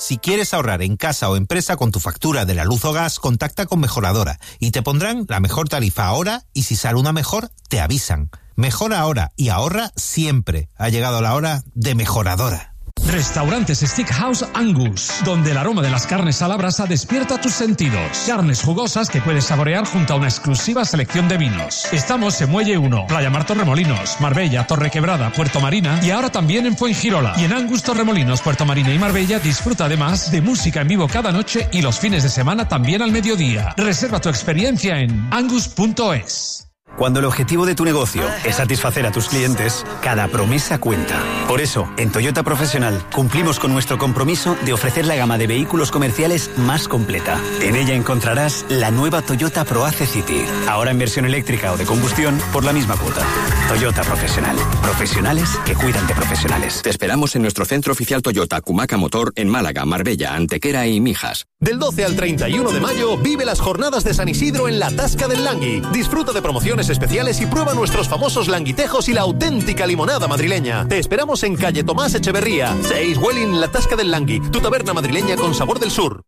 Si quieres ahorrar en casa o empresa con tu factura de la luz o gas, contacta con Mejoradora y te pondrán la mejor tarifa ahora y si sale una mejor, te avisan. Mejora ahora y ahorra siempre. Ha llegado la hora de Mejoradora. Restaurantes Steakhouse Angus, donde el aroma de las carnes a la brasa despierta tus sentidos. Carnes jugosas que puedes saborear junto a una exclusiva selección de vinos. Estamos en Muelle 1, Playa Mar Torremolinos, Marbella, Torrequebrada, Puerto Marina y ahora también en Fuengirola. Y en Angus Torremolinos, Puerto Marina y Marbella disfruta además de música en vivo cada noche y los fines de semana también al mediodía. Reserva tu experiencia en angus.es. Cuando el objetivo de tu negocio es satisfacer a tus clientes, cada promesa cuenta. Por eso, en Toyota Profesional cumplimos con nuestro compromiso de ofrecer la gama de vehículos comerciales más completa. En ella encontrarás la nueva Toyota ProAce City, ahora en versión eléctrica o de combustión por la misma cuota. Toyota Profesional. Profesionales que cuidan de profesionales. Te esperamos en nuestro centro oficial Toyota Cumaca Motor en Málaga, Marbella, Antequera y Mijas. Del 12 al 31 de mayo vive las jornadas de San Isidro en la Tasca del Langui. Disfruta de promociones especiales y prueba nuestros famosos languitejos y la auténtica limonada madrileña. Te esperamos en calle Tomás Echeverría, 6 Welling, la Tasca del Langui, tu taberna madrileña con sabor del sur.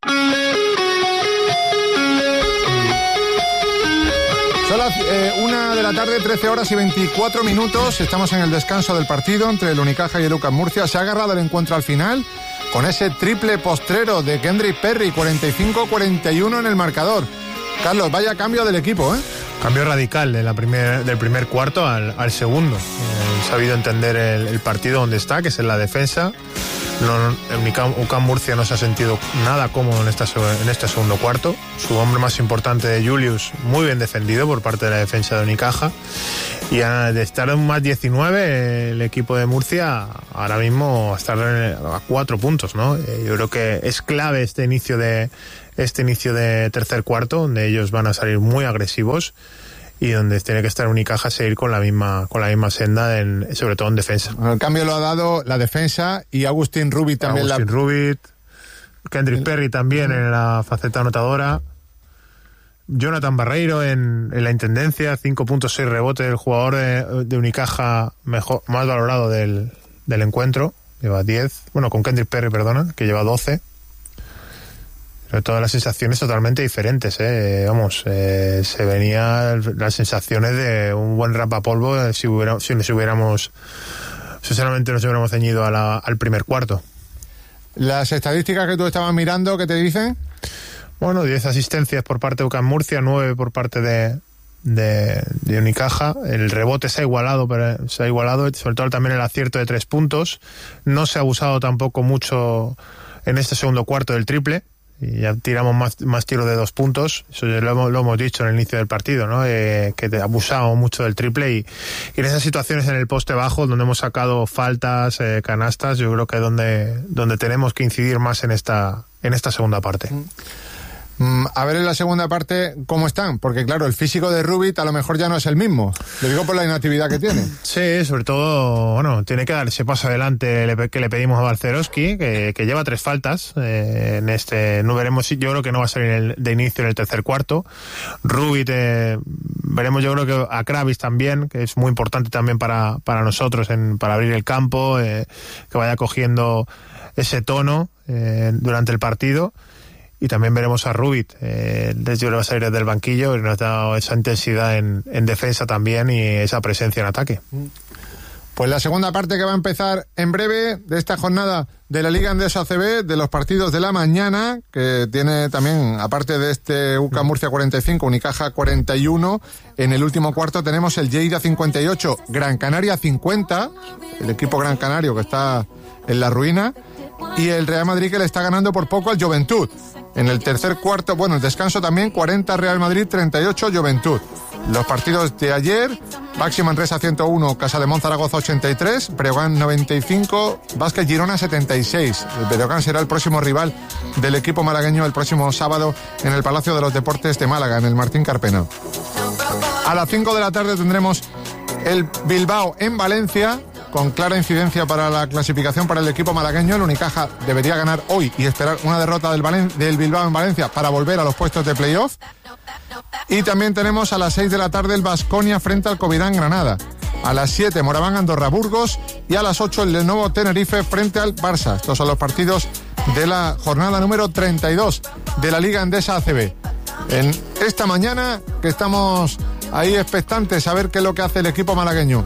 Son las 1 de la tarde, 13 horas y 24 minutos. Estamos en el descanso del partido entre el Unicaja y el UCAM Murcia. Se ha agarrado el encuentro al final con ese triple postrero de Kendrick Perry, 45-41 en el marcador. Carlos, vaya cambio del equipo, ¿eh? Cambio radical del primer cuarto al segundo. He sabido entender el partido donde está, que es en la defensa. El UCAM Murcia no se ha sentido nada cómodo en este segundo cuarto. Su hombre más importante de Julius, muy bien defendido por parte de la defensa de Unicaja. Y de estar en más 19, el equipo de Murcia ahora mismo estar a 4 puntos, ¿no? Yo creo que es clave este inicio de tercer cuarto, donde ellos van a salir muy agresivos y donde tiene que estar Unicaja seguir con la misma senda, sobre todo en defensa. El cambio lo ha dado la defensa y Agustín Rubit también. Rubit, Kendrick Perry también en la faceta anotadora. Jonathan Barreiro en la intendencia, 5.6 rebotes, el jugador de Unicaja más valorado del encuentro, lleva 10, con Kendrick Perry, que lleva 12. Pero todas las sensaciones totalmente diferentes, se venían las sensaciones de un buen rapapolvo si solamente nos hubiéramos ceñido al primer cuarto. Las estadísticas que tú estabas mirando, ¿qué te dicen? 10 asistencias por parte de UCAM Murcia, 9 por parte de Unicaja. El rebote se ha igualado, sobre todo también el acierto de 3 puntos. No se ha abusado tampoco mucho en este segundo cuarto del triple. Y ya tiramos más tiros de 2 puntos. Eso lo hemos dicho en el inicio del partido, ¿no? Que abusamos mucho del triple y en esas situaciones en el poste bajo donde hemos sacado faltas, canastas, yo creo que donde tenemos que incidir más en esta segunda parte. A ver en la segunda parte cómo están, porque claro, el físico de Rubit a lo mejor ya no es el mismo. Lo digo por la inactividad que tiene. Sí, sobre todo, tiene que dar ese paso adelante que le pedimos a Balcerowski, que lleva 3 faltas. No veremos, yo creo que no va a salir de inicio en el tercer cuarto. Rubit, veremos yo creo que a Kravis también, que es muy importante también para nosotros para abrir el campo, que vaya cogiendo ese tono durante el partido. Y también veremos a Rubit, yo creo que va a salir desde el banquillo, y nos ha dado esa intensidad en defensa también y esa presencia en ataque. Pues la segunda parte que va a empezar en breve de esta jornada de la Liga Endesa ACB, de los partidos de la mañana, que tiene también, aparte de este UCAM Murcia 45, Unicaja 41, en el último cuarto tenemos el Lleida 58, Gran Canaria 50, el equipo gran canario que está en la ruina, y el Real Madrid que le está ganando por poco al Juventud. En el tercer cuarto, el descanso también, 40 Real Madrid, 38 Juventud. Los partidos de ayer, Baxi Manresa 101, Casademont Zaragoza 83, Breogán 95, Vázquez Girona 76. El Breogán será el próximo rival del equipo malagueño el próximo sábado en el Palacio de los Deportes de Málaga, en el Martín Carpena. A las 5 de la tarde tendremos el Bilbao en Valencia, con clara incidencia para la clasificación para el equipo malagueño. El Unicaja debería ganar hoy y esperar una derrota del Bilbao en Valencia para volver a los puestos de playoff. Y también tenemos a las 6 de la tarde el Baskonia frente al Covirán Granada. A las 7 Moraván Andorra Burgos y a las 8 el Lenovo Tenerife frente al Barça. Estos son los partidos de la jornada número 32 de la Liga Endesa ACB. En esta mañana que estamos ahí expectantes a ver qué es lo que hace el equipo malagueño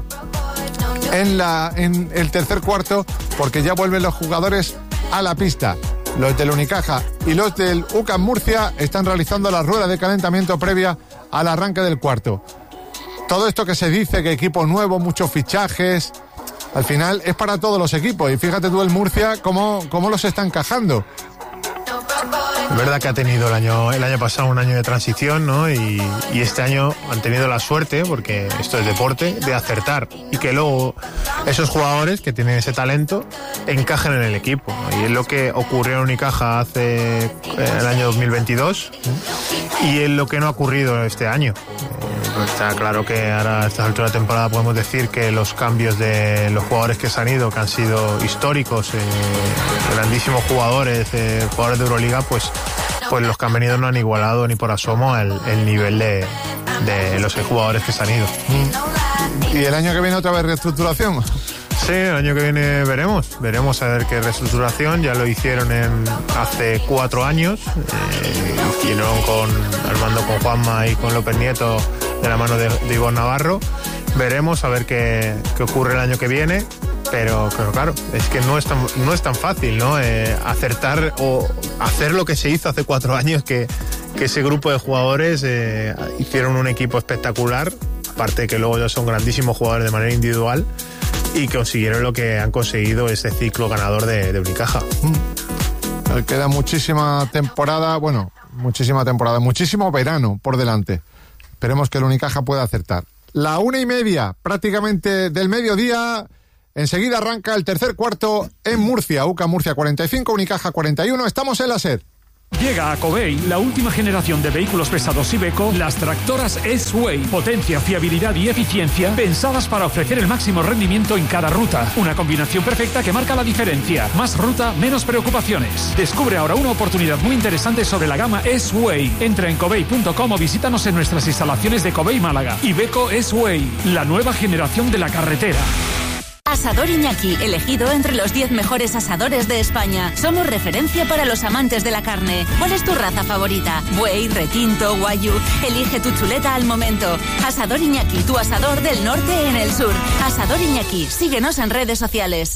en el tercer cuarto, porque ya vuelven los jugadores a la pista. Los del Unicaja y los del UCAM Murcia están realizando la rueda de calentamiento previa al arranque del cuarto. Todo esto que se dice, que equipo nuevo, muchos fichajes, al final es para todos los equipos. Y fíjate tú el Murcia cómo los está encajando. Es verdad que ha tenido el año pasado un año de transición, ¿no? Y este año han tenido la suerte, porque esto es deporte, de acertar y que luego esos jugadores que tienen ese talento encajen en el equipo, ¿no? Y es lo que ocurrió en Unicaja hace el año 2022 y es lo que no ha ocurrido este año. Está claro que ahora a estas alturas de temporada podemos decir que los cambios de los jugadores que se han ido, que han sido históricos, grandísimos jugadores, jugadores de Euroliga, pues los que han venido no han igualado ni por asomo el nivel de los jugadores que se han ido. ¿Y el año que viene otra vez reestructuración? Sí, el año que viene veremos a ver qué reestructuración. Ya lo hicieron hace 4 años, hicieron armando con Juanma y con López Nieto de la mano de Ivonne Navarro. Veremos a ver qué ocurre el año que viene, pero claro, es que no es tan fácil, ¿no? Acertar o hacer lo que se hizo hace 4 años, que ese grupo de jugadores hicieron un equipo espectacular, aparte de que luego ya son grandísimos jugadores de manera individual, y consiguieron lo que han conseguido, este ciclo ganador de Unicaja. Queda muchísima temporada, muchísimo verano por delante. Esperemos que el Unicaja pueda acertar. 1:30, prácticamente del mediodía. Enseguida arranca el tercer cuarto en Murcia. UCAM Murcia 45, Unicaja 41. Estamos en la SER. Llega a Covey la última generación de vehículos pesados Iveco, las tractoras S-Way. Potencia, fiabilidad y eficiencia pensadas para ofrecer el máximo rendimiento en cada ruta. Una combinación perfecta que marca la diferencia. Más ruta, menos preocupaciones. Descubre ahora una oportunidad muy interesante sobre la gama S-Way. Entra en covey.com o visítanos en nuestras instalaciones de Covey Málaga. Iveco S-Way, la nueva generación de la carretera. Asador Iñaki, elegido entre los 10 mejores asadores de España. Somos referencia para los amantes de la carne. ¿Cuál es tu raza favorita? Buey, retinto, wagyu. Elige tu chuleta al momento. Asador Iñaki, tu asador del norte en el sur. Asador Iñaki, síguenos en redes sociales.